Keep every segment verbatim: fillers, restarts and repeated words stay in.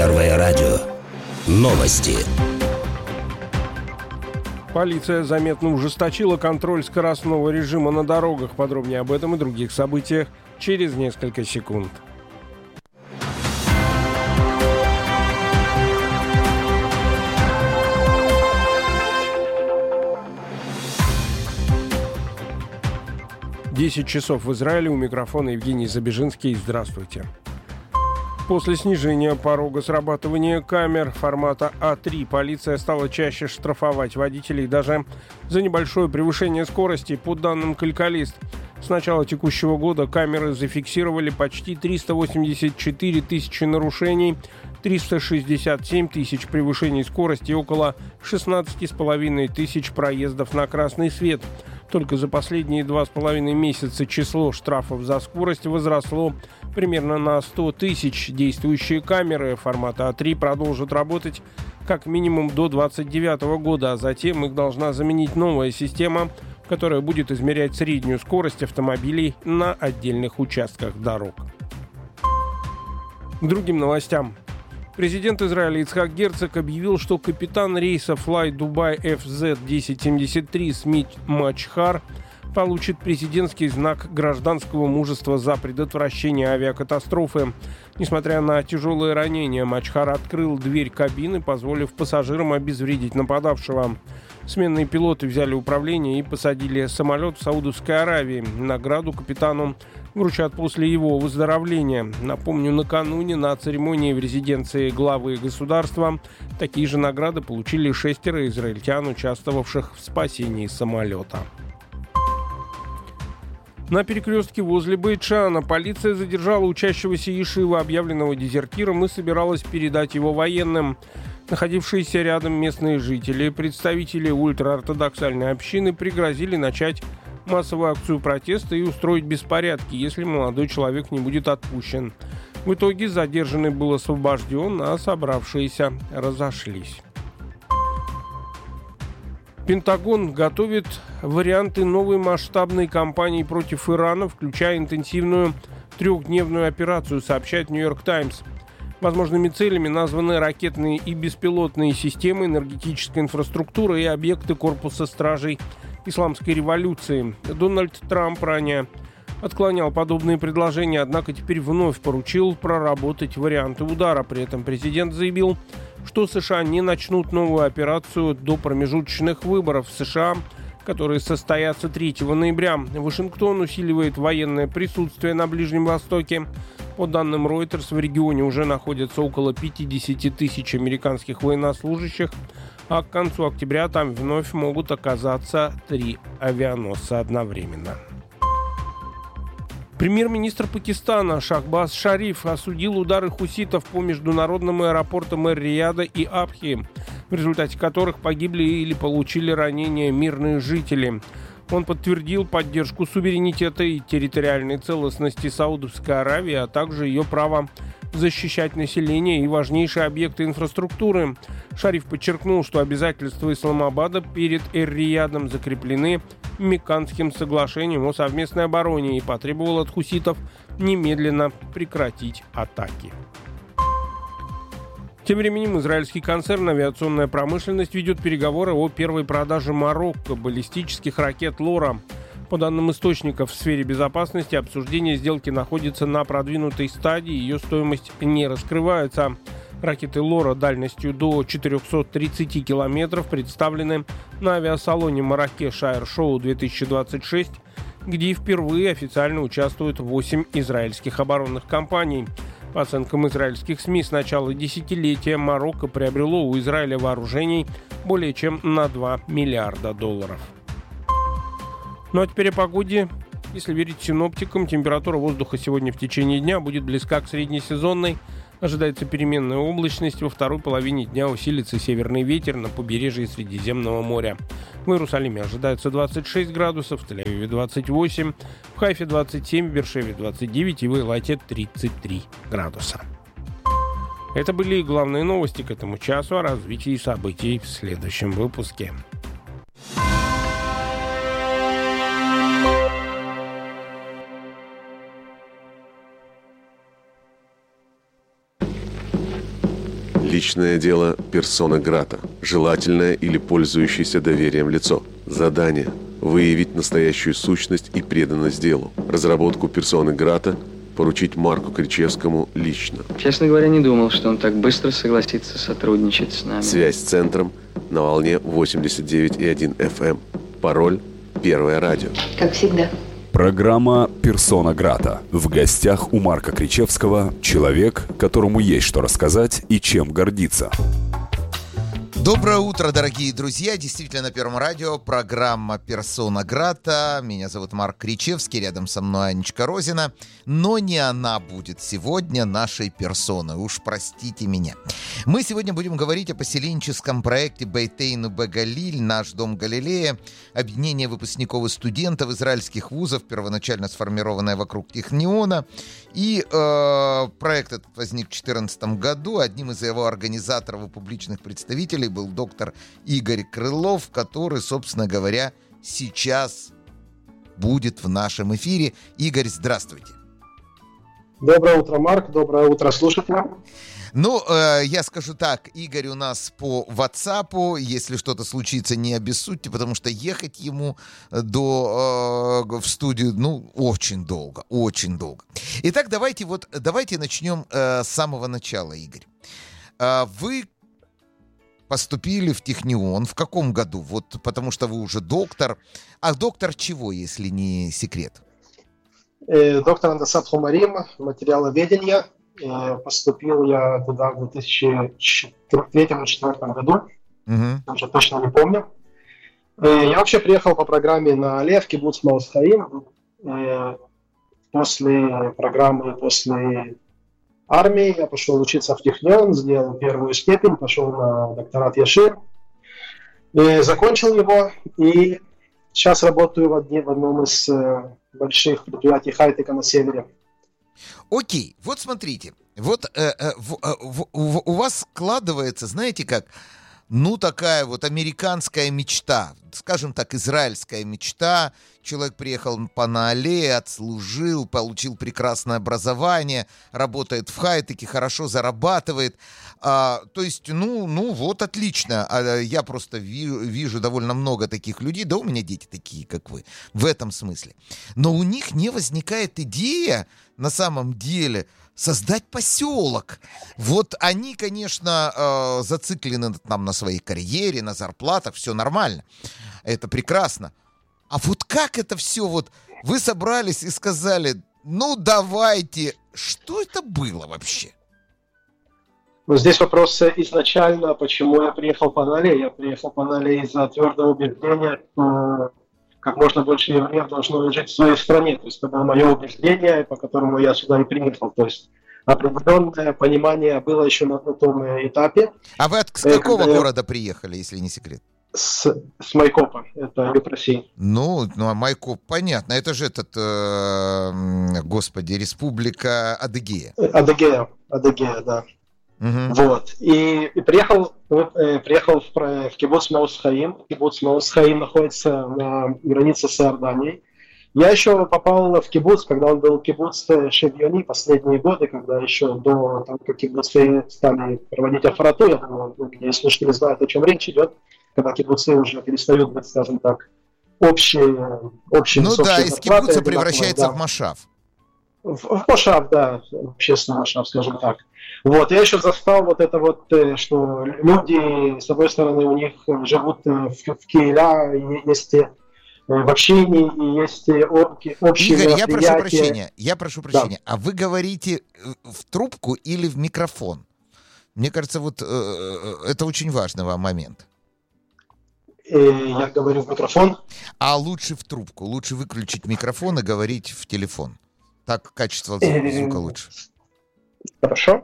Первое радио. Новости. Полиция заметно ужесточила контроль скоростного режима на дорогах. Подробнее об этом и других событиях через несколько секунд. десять часов в Израиле. У микрофона Евгений Забежинский. Здравствуйте. После снижения порога срабатывания камер формата А три полиция стала чаще штрафовать водителей даже за небольшое превышение скорости. По данным «Калькалист», с начала текущего года камеры зафиксировали почти триста восемьдесят четыре тысячи нарушений, триста шестьдесят семь тысяч превышений скорости и около шестнадцать с половиной тысяч проездов на красный свет. Только за последние два с половиной месяца число штрафов за скорость возросло примерно на сто тысяч. Действующие камеры формата А три продолжат работать как минимум до двадцать девятого года, а затем их должна заменить новая система, которая будет измерять среднюю скорость автомобилей на отдельных участках дорог. К другим новостям. Президент Израиля Ицхак Герцог объявил, что капитан рейса Fly Dubai эф зет десять семьдесят три Смит Мачхар получит президентский знак гражданского мужества за предотвращение авиакатастрофы. Несмотря на тяжелые ранения, Мачхар открыл дверь кабины, позволив пассажирам обезвредить нападавшего. Сменные пилоты взяли управление и посадили самолет в Саудовской Аравии. Награду капитану вручат после его выздоровления. Напомню, накануне на церемонии в резиденции главы государства такие же награды получили шестеро израильтян, участвовавших в спасении самолета. На перекрестке возле Бейт-Шана полиция задержала учащегося ешивы, объявленного дезертиром, и собиралась передать его военным. Находившиеся рядом местные жители, представители ультраортодоксальной общины, пригрозили начать массовую акцию протеста и устроить беспорядки, если молодой человек не будет отпущен. В итоге задержанный был освобожден, а собравшиеся разошлись. Пентагон готовит варианты новой масштабной кампании против Ирана, включая интенсивную трехдневную операцию, сообщает «Нью-Йорк Таймс». Возможными целями названы ракетные и беспилотные системы, энергетическая инфраструктура и объекты корпуса стражей исламской революции. Дональд Трамп ранее отклонял подобные предложения, однако теперь вновь поручил проработать варианты удара. При этом президент заявил, что США не начнут новую операцию до промежуточных выборов в США, которые состоятся третьего ноября. Вашингтон усиливает военное присутствие на Ближнем Востоке. По данным Reuters, в регионе уже находятся около пятьдесят тысяч американских военнослужащих, а к концу октября там вновь могут оказаться три авианосца одновременно. Премьер-министр Пакистана Шахбаз Шариф осудил удары хуситов по международным аэропортам Эр-Рияда и Абхи, в результате которых погибли или получили ранения мирные жители. Он подтвердил поддержку суверенитета и территориальной целостности Саудовской Аравии, а также ее право защищать население и важнейшие объекты инфраструктуры. Шариф подчеркнул, что обязательства Исламабада перед Эр-Риядом закреплены Мекканским соглашением о совместной обороне и потребовал от хуситов немедленно прекратить атаки. Тем временем израильский концерн «Авиационная промышленность» ведет переговоры о первой продаже Марокко баллистических ракет «Лора». По данным источников в сфере безопасности, обсуждение сделки находится на продвинутой стадии, ее стоимость не раскрывается. Ракеты «Лора» дальностью до четыреста тридцать километров представлены на авиасалоне «Марракеш Аэр Шоу две тысячи двадцать шесть», где впервые официально участвуют восемь израильских оборонных компаний. По оценкам израильских СМИ, с начала десятилетия Марокко приобрело у Израиля вооружений более чем на два миллиарда долларов. Ну а теперь о погоде. Если верить синоптикам, температура воздуха сегодня в течение дня будет близка к среднесезонной. Ожидается переменная облачность. Во второй половине дня усилится северный ветер на побережье Средиземного моря. В Иерусалиме ожидается двадцать шесть градусов, в Тель-Авиве двадцать восемь, в Хайфе двадцать семь, в Бершеве двадцать девять и в Эйлате тридцать три градуса. Это были главные новости к этому часу. О развитии событий в следующем выпуске. Личное дело персона грата. Желательное или пользующееся доверием лицо. Задание – выявить настоящую сущность и преданность делу. Разработку персоны грата поручить Марку Кричевскому лично. Честно говоря, не думал, что он так быстро согласится сотрудничать с нами. Связь с центром на волне восемьдесят девять и один эф эм. Пароль «Первое радио». Как всегда. Программа «Персона Грата». В гостях у Марка Кричевского человек, которому есть что рассказать и чем гордиться. Доброе утро, дорогие друзья. Действительно, на Первом радио программа «Персона Грата». Меня зовут Марк Кричевский, рядом со мной Анечка Розина. Но не она будет сегодня нашей персоной, уж простите меня. Мы сегодня будем говорить о поселенческом проекте Бейтейну Бегалиль, «Наш дом Галилея», объединение выпускников и студентов израильских вузов, первоначально сформированное вокруг Техниона. И э, проект этот возник в две тысячи четырнадцатом году. Одним из его организаторов и публичных представителей был доктор Игорь Крылов, который, собственно говоря, сейчас будет в нашем эфире. Игорь, здравствуйте. Доброе утро, Марк. Доброе утро, слушатели. Ну, э, я скажу так, Игорь у нас по WhatsApp, если что-то случится, не обессудьте, потому что ехать ему до, э, в студию, ну, очень долго, очень долго. Итак, давайте вот, давайте начнем э, с самого начала, Игорь. Э, вы поступили в Технион в каком году? Вот потому что вы уже доктор. А доктор чего, если не секрет? Э, доктор Андасат Хумарим, материаловедения. Поступил я туда в две тысячи третьем-две тысячи четвёртом году, uh-huh. уже точно не помню. Я вообще приехал по программе на Алеф, кибуц Маус Хаим. После программы, после армии я пошел учиться в Технион, сделал первую степень, пошел на докторат Яшир, закончил его и сейчас работаю в, одни, в одном из больших предприятий хай-тека на севере. Окей, вот смотрите, вот э, э, в, э, в, в, у вас складывается, знаете как, ну такая вот американская мечта, скажем так, израильская мечта. Человек приехал по Наале, отслужил, получил прекрасное образование, работает в хай-теке, хорошо зарабатывает. А, то есть, ну, ну вот отлично. А я просто вижу, вижу довольно много таких людей, да у меня дети такие, как вы, в этом смысле. Но у них не возникает идея, на самом деле, создать поселок. Вот они, конечно, э, зациклены там на своей карьере, на зарплатах, все нормально. Это прекрасно. А вот как это все вот... Вы собрались и сказали, ну давайте, что это было вообще? Ну, здесь вопрос изначально, почему я приехал по Нале. Я приехал по Нале из-за твердого убеждения, что как можно больше евреев должно жить в своей стране. То есть это было мое убеждение, по которому я сюда и приехал. То есть определенное понимание было еще на том этапе. А вы от с какого я... города приехали, если не секрет? С, с Майкопа, это юг России. Ну, ну, а Майкоп, понятно, это же этот, э, господи, республика Адыгея. Адыгея, Адыгея, да. Угу. Вот, и, и приехал, э, приехал в, в кибуц Маус Хаим. Кибуц Маус Хаим находится на границе с Иорданией. Я еще попал в кибуц, когда он был кибуц Шевьони последние годы, когда еще до того, как кибуцы стали проводить афарату, я думаю, если слушатели знают, о чем речь идет, когда кибуцы уже перестают быть, скажем так, общие, общие ну да, из кибуца превращается да. в машав. В, в машав, да, общественный машав, скажем так. Вот, я еще застал вот это вот, что люди, с одной стороны, у них живут в, в Киеля, есть в общении, и есть общие Игорь, я прошу прощения, я прошу прощения, да. А вы говорите в трубку или в микрофон? Мне кажется, вот э, это очень важный вам момент. Я говорю в микрофон. А лучше в трубку. Лучше выключить микрофон и говорить в телефон. Так качество звука лучше. Хорошо.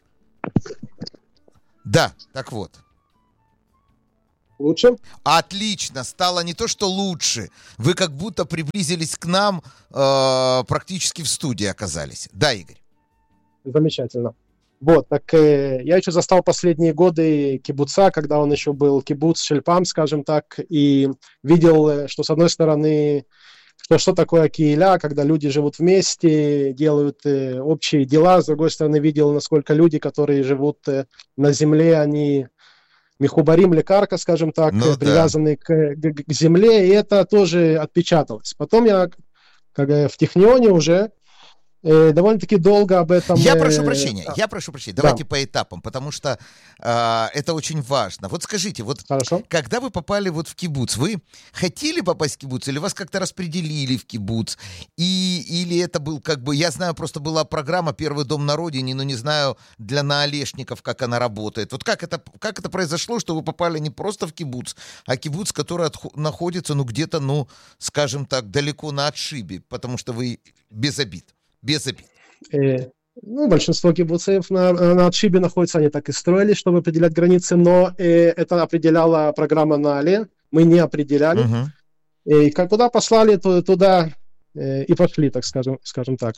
Да, так вот. Лучше? Отлично. Стало не то, что лучше. Вы как будто приблизились к нам, э, практически в студии оказались. Да, Игорь? Замечательно. Вот, так э, я еще застал последние годы кибуца, когда он еще был кибуц Шельпам, скажем так, и видел, что с одной стороны что, что такое кииля, когда люди живут вместе, делают э, общие дела. С другой стороны, видел, насколько люди, которые живут э, на земле, они михубарим, лекарка, скажем так, ну, привязаны да. к, к, к земле, и это тоже отпечаталось. Потом я как, в Технионе уже э, довольно-таки долго об этом... Я э, прошу прощения, а, я прошу прощения, давайте да. по этапам, потому что э, это очень важно. Вот скажите, вот Хорошо. Когда вы попали вот в кибуц, вы хотели попасть в кибуц, или вас как-то распределили в кибуц, и, или это был как бы... Я знаю, просто была программа «Первый дом на родине», но не знаю для наолешников, как она работает. Вот как это, как это произошло, что вы попали не просто в кибуц, а кибуц, который отх- находится, ну, где-то, ну, скажем так, далеко на отшибе, потому что вы без обид. Без обид. Э, ну, большинство кибуцев на, на отшибе находятся, они так и строились, чтобы определять границы, но э, это определяла программа Наале, мы не определяли. Uh-huh. И как куда послали, то, туда э, и пошли, так скажем, скажем так.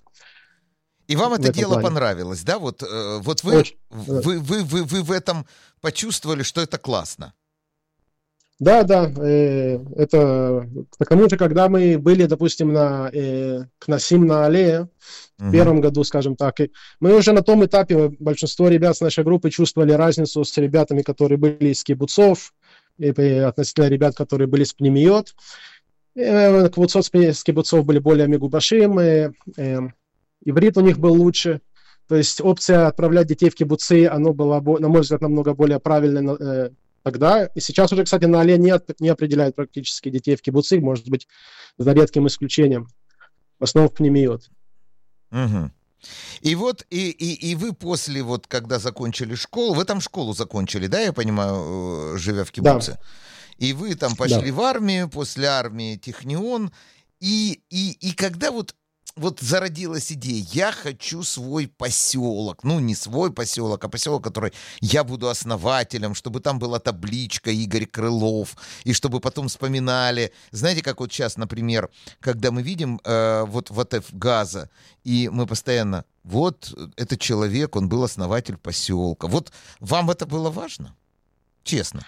И вам это дело плане. понравилось, да? Вот, э, вот вы, Очень, вы, вы, вы, вы, вы в этом почувствовали, что это классно. Да, да, э, это потому что, когда мы были, допустим, на э, Кнасим на Аллее, в uh-huh. первом году, скажем так, и мы уже на том этапе, большинство ребят с нашей группы чувствовали разницу с ребятами, которые были из кибуцов, и, и относительно ребят, которые были с Пнемиот. Э, кибуцов с кибуцов были более мегубашим, э, э, иврит у них был лучше. То есть опция отправлять детей в кибуцы, она была, на мой взгляд, намного более правильной, э, тогда. И сейчас уже, кстати, на Алле не, не определяют практически детей в кибуцы, может быть, за редким исключением. В основном в Пнемиот. Угу. И вот, и, и, и вы после, вот, когда закончили школу, вы там школу закончили, да, я понимаю, живя в кибуце? Да. И вы там пошли да. в армию, после армии Технион, и, и, и когда вот Вот зародилась идея, я хочу свой поселок, ну не свой поселок, а поселок, который я буду основателем, чтобы там была табличка Игорь Крылов, и чтобы потом вспоминали, знаете, как вот сейчас, например, когда мы видим э, вот ВТФ Газа, и мы постоянно, вот этот человек, он был основатель поселка, вот вам это было важно? Честно.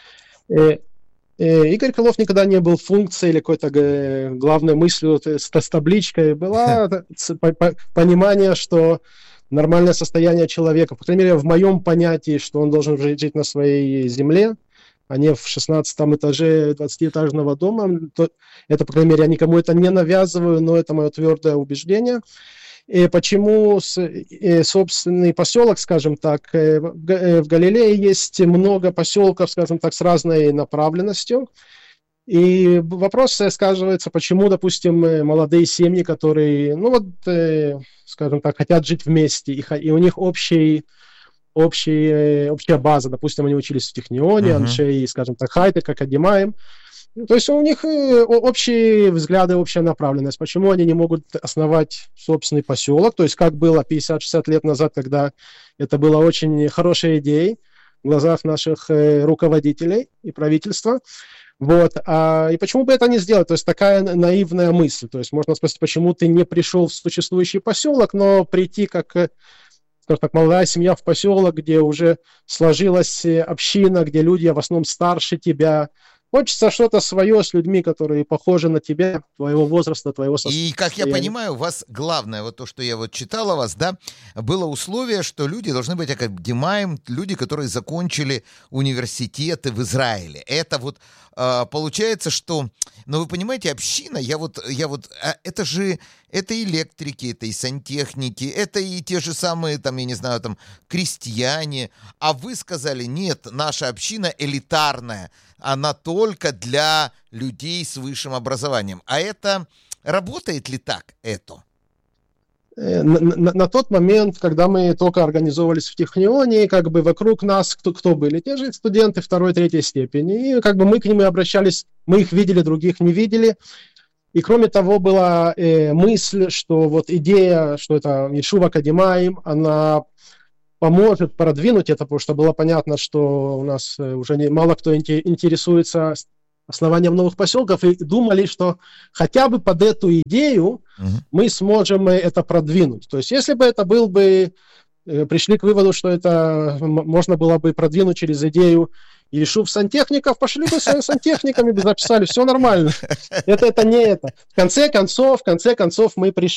Игорь Крылов никогда не был функцией или какой-то главной мыслью с, с табличкой. Было понимание, что нормальное состояние человека, по крайней мере, в моем понятии, что он должен жить на своей земле, а не в шестнадцатом этаже двадцатиэтажного дома. Это, по крайней мере, я никому это не навязываю, но это мое твердое убеждение. И почему собственный поселок, скажем так, в Галилее есть много поселков, скажем так, с разной направленностью. И вопрос сказывается, почему, допустим, молодые семьи, которые, ну вот, скажем так, хотят жить вместе, и у них общий, общий, общая база, допустим, они учились в Технионе, uh-huh. Аншей, скажем так, Хайтек, Академаем. То есть у них общие взгляды, общая направленность. Почему они не могут основать собственный поселок? То есть как было пятьдесят-шестьдесят лет назад, когда это была очень хорошая идея в глазах наших руководителей и правительства. Вот. А, и почему бы это не сделать? То есть такая наивная мысль. То есть можно спросить, почему ты не пришел в существующий поселок, но прийти как, скажем так, молодая семья в поселок, где уже сложилась община, где люди в основном старше тебя. Хочется что-то свое с людьми, которые похожи на тебя, твоего возраста, твоего состояния. И, как я понимаю, у вас главное, вот то, что я вот читал о вас, да, было условие, что люди должны быть академаем, люди, которые закончили университеты в Израиле. Это вот э, получается, что, ну, вы понимаете, община, я вот, я вот, это же, это электрики, это и сантехники, это и те же самые, там, я не знаю, там, крестьяне. А вы сказали, нет, наша община элитарная, она только для людей с высшим образованием. А это работает ли так, это? На, на, на тот момент, когда мы только организовывались в Технионе, как бы вокруг нас кто, кто были? Те же студенты второй, третьей степени. И как бы мы к ним и обращались, мы их видели, других не видели. И кроме того, была э, мысль, что вот идея, что это Ешув Академаим, она поможет продвинуть это, потому что было понятно, что у нас уже не, мало кто интересуется основанием новых поселков, и думали, что хотя бы под эту идею uh-huh. мы сможем это продвинуть. То есть если бы это был бы, пришли к выводу, что это можно было бы продвинуть через идею Ешув сантехников, пошли бы с сантехниками, бы записали, все нормально. Это, это не это. В конце концов, в конце концов мы пришли